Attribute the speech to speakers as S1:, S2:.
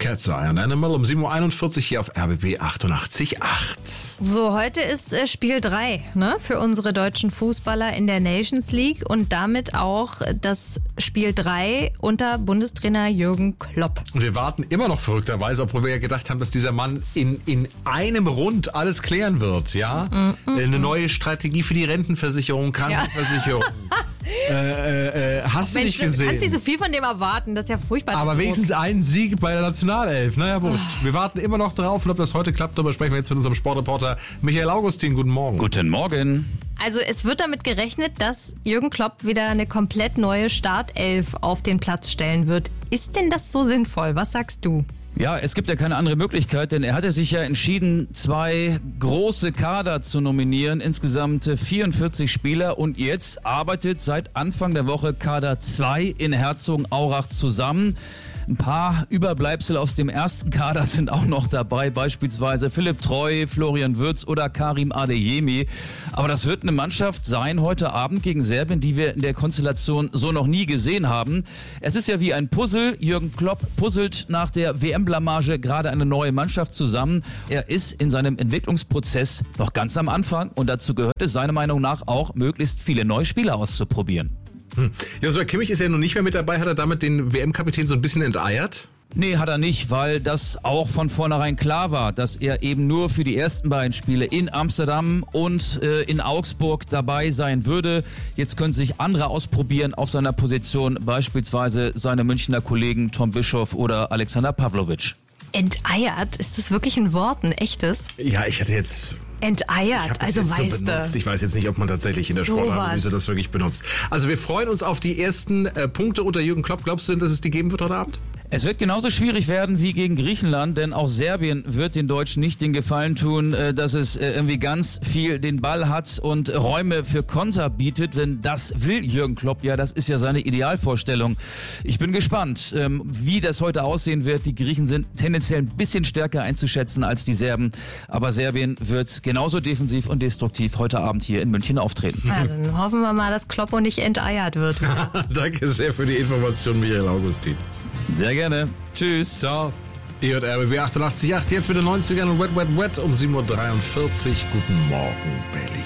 S1: Cat's Eye and Animal um 7.41 Uhr hier auf RBB 88.8.
S2: So, heute ist Spiel 3, ne, für unsere deutschen Fußballer in der Nations League und damit auch das Spiel 3 unter Bundestrainer Jürgen Klopp.
S1: Und wir warten immer noch verrückterweise, obwohl wir ja gedacht haben, dass dieser Mann in einem Rund alles klären wird, ja? Eine neue Strategie für die Rentenversicherung, Krankenversicherung. Hast du nicht gesehen?
S2: Du kannst nicht so viel von dem erwarten, das ist ja furchtbar.
S1: Aber wenigstens einen Sieg bei der Nationalelf. Naja, wurscht. Wir warten immer noch drauf und ob das heute klappt, darüber sprechen wir jetzt mit unserem Sportreporter Michael Augustin. Guten Morgen.
S3: Guten Morgen.
S2: Also es wird damit gerechnet, dass Jürgen Klopp wieder eine komplett neue Startelf auf den Platz stellen wird. Ist denn das so sinnvoll? Was sagst du?
S3: Ja, es gibt ja keine andere Möglichkeit, denn er hatte sich ja entschieden, 2 große Kader zu nominieren, insgesamt 44 Spieler und jetzt arbeitet seit Anfang der Woche Kader 2 in Herzogenaurach zusammen. Ein paar Überbleibsel aus dem ersten Kader sind auch noch dabei, beispielsweise Philipp Treu, Florian Wirtz oder Karim Adeyemi. Aber das wird eine Mannschaft sein heute Abend gegen Serbien, die wir in der Konstellation so noch nie gesehen haben. Es ist ja wie ein Puzzle. Jürgen Klopp puzzelt nach der WM-Blamage gerade eine neue Mannschaft zusammen. Er ist in seinem Entwicklungsprozess noch ganz am Anfang und dazu gehört es seiner Meinung nach auch, möglichst viele neue Spieler auszuprobieren.
S1: Joshua Kimmich ist ja nun nicht mehr mit dabei. Hat er damit den WM-Kapitän so ein bisschen enteiert?
S3: Nee, hat er nicht, weil das auch von vornherein klar war, dass er eben nur für die ersten beiden Spiele in Amsterdam und in Augsburg dabei sein würde. Jetzt können sich andere ausprobieren auf seiner Position, beispielsweise seine Münchner Kollegen Tom Bischoff oder Alexander Pavlovic.
S2: Enteiert? Ist das wirklich ein Wort, ein echtes?
S1: Ja, ich hatte jetzt...
S2: Enteiert, also
S1: jetzt
S2: weißt
S1: so benutzt. Ich weiß jetzt nicht, ob man tatsächlich in der Sportanalyse das wirklich benutzt. Also wir freuen uns auf die ersten Punkte unter Jürgen Klopp. Glaubst du denn, dass es die geben wird heute Abend?
S3: Es wird genauso schwierig werden wie gegen Griechenland, denn auch Serbien wird den Deutschen nicht den Gefallen tun, dass es irgendwie ganz viel den Ball hat und Räume für Konter bietet, denn das will Jürgen Klopp ja, das ist ja seine Idealvorstellung. Ich bin gespannt, wie das heute aussehen wird. Die Griechen sind tendenziell ein bisschen stärker einzuschätzen als die Serben, aber Serbien wird genauso defensiv und destruktiv heute Abend hier in München auftreten.
S2: Ja, dann hoffen wir mal, dass Kloppo nicht enteiert wird.
S1: Danke sehr für die Information, Michael Augustin.
S3: Sehr gerne. Tschüss.
S1: Ciao. Ihr hört RBB 88.8, jetzt mit den 90ern und Wet, Wet, Wet um 7.43 Uhr. Guten Morgen, Berlin.